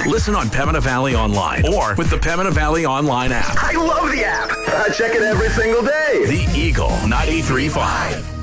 Listen on Pembina Valley Online or with the Pembina Valley Online app. I love the app. I check it every single day. The Eagle 93.5.